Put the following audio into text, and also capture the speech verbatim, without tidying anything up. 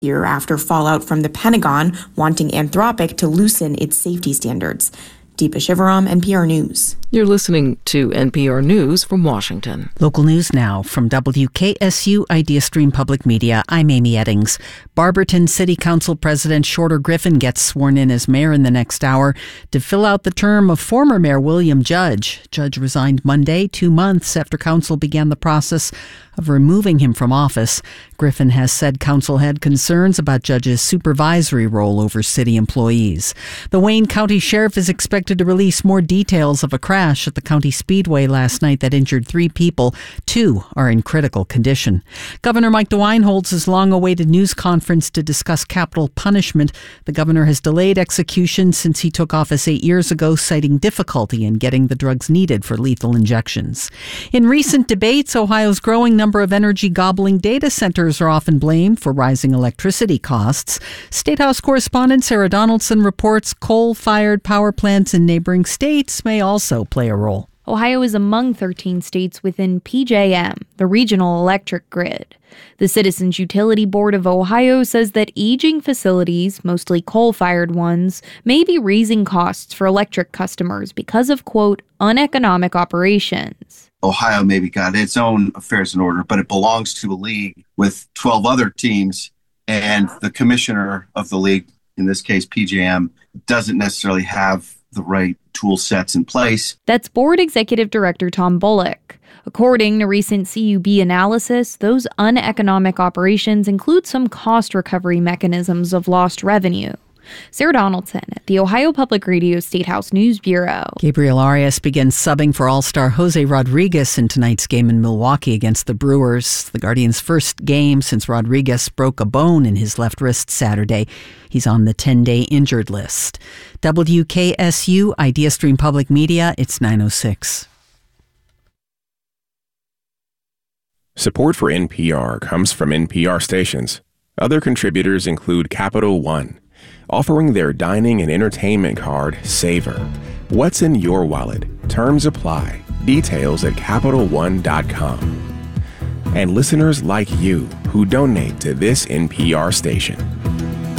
year after fallout from the Pentagon wanting Anthropic to loosen its safety standards. Deepa Shivaram, N P R News. You're listening to N P R News from Washington. Local news now from W K S U IdeaStream Public Media. I'm Amy Eddings. Barberton City Council President Shorter Griffin gets sworn in as mayor in the next hour to fill out the term of former Mayor William Judge. Judge resigned Monday, two months after council began the process of removing him from office. Griffin has said council had concerns about Judge's supervisory role over city employees. The Wayne County Sheriff is expected to release more details of a crash at the county speedway last night that injured three people. Two are in critical condition. Governor Mike DeWine holds his long-awaited news conference to discuss capital punishment. The governor has delayed execution since he took office eight years ago, citing difficulty in getting the drugs needed for lethal injections. In recent debates, Ohio's growing number of energy-gobbling data centers are often blamed for rising electricity costs. State House correspondent Sarah Donaldson reports coal-fired power plants in neighboring states may also play a role. Ohio is among thirteen states within P J M, the regional electric grid. The Citizens Utility Board of Ohio says that aging facilities, mostly coal-fired ones, may be raising costs for electric customers because of, quote, uneconomic operations. Ohio maybe got its own affairs in order, but it belongs to a league with twelve other teams, and the commissioner of the league, in this case P J M, doesn't necessarily have the right tool sets in place. That's Board Executive Director Tom Bullock. According to recent C U B analysis, those uneconomic operations include some cost recovery mechanisms of lost revenue. Sarah Donaldson at the Ohio Public Radio State House News Bureau. Gabriel Arias begins subbing for All-Star Jose Rodriguez in tonight's game in Milwaukee against the Brewers. The Guardians' first game since Rodriguez broke a bone in his left wrist Saturday. He's on the ten-day injured list. W K S U, IdeaStream Public Media, it's nine oh six. Support for N P R comes from N P R stations. Other contributors include Capital One, offering their dining and entertainment card, Savor. What's in your wallet? Terms apply. Details at Capital One dot com. And listeners like you who donate to this N P R station.